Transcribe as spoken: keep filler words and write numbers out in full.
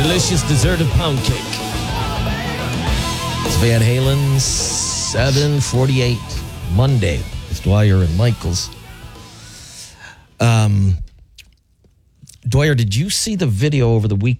delicious dessert of pound cake. It's Van Halen, seven forty-eight, Monday. It's Dwyer and Michaels. Um, Dwyer, did you see the video over the weekend?